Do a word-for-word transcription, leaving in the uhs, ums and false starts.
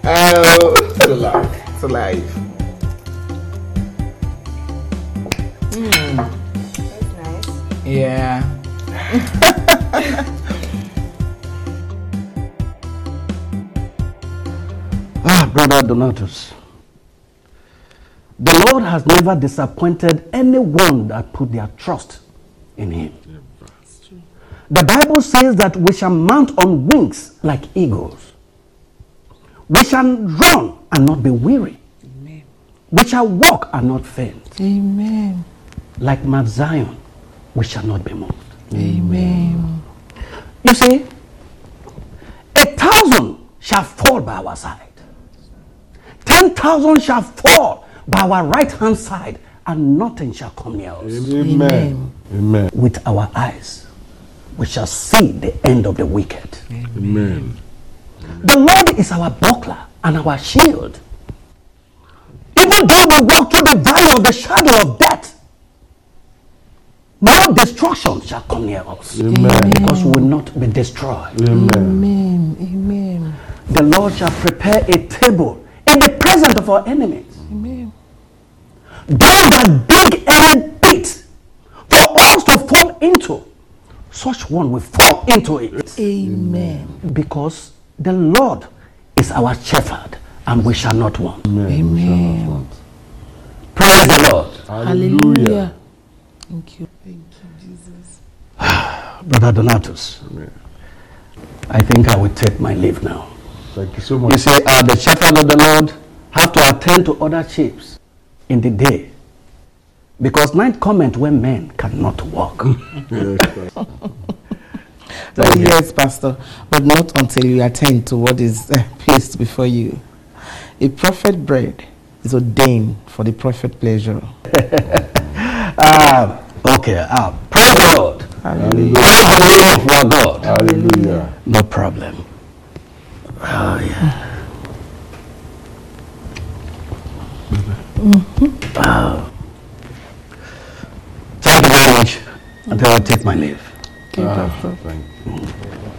Oh, to life. To life. Mm. That's nice. Yeah. Ah, Brother Donatus, the Lord has never disappointed anyone that put their trust in Him. The Bible says that we shall mount on wings like eagles. We shall run and not be weary. Amen. We shall walk and not faint. Amen. Like Mount Zion, we shall not be moved. Amen. You see, a thousand shall fall by our side. Ten thousand shall fall by our right hand side, and nothing shall come near us. Amen. Amen. With our eyes, we shall see the end of the wicked. Amen. The Lord is our buckler and our shield. Even though we walk through the valley of the shadow of death, no destruction shall come near us. Amen. Because we will not be destroyed. Amen. Amen. Amen. The Lord shall prepare a table in the presence of our enemies. Amen. Those that dig any pit for us to fall into, such one will fall into it. Amen. Because the Lord is our shepherd, and we shall not want. Amen. Amen. We shall not want. Praise the Lord. Hallelujah. Thank you. Thank you, Jesus. Brother Donatus, Amen. I think I will take my leave now. Thank you so much. You see, uh, the shepherd of the Lord have to attend to other sheep in the day, because night cometh when men cannot walk. Yes, Oh, yes, Pastor, but not until you attend to what is uh, placed before you. A prophet bread is ordained for the prophet pleasure. uh, okay, uh, praise the Lord. Hallelujah. Praise the name of our God. Hallelujah. No problem. Oh, yeah. Mm-hmm. Uh, thank you very much. Until I take my leave. Okay, Ah, Pastor. thank you.